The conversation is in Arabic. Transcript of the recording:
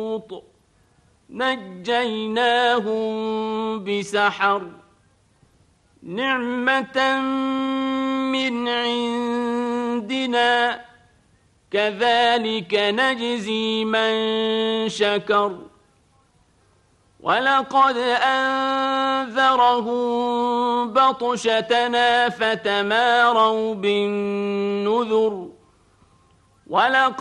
نجيناهم بسحر نعمة من عندنا كذلك نجزي من شكر ولقد أنذرهم بطشتنا فتماروا بالنذر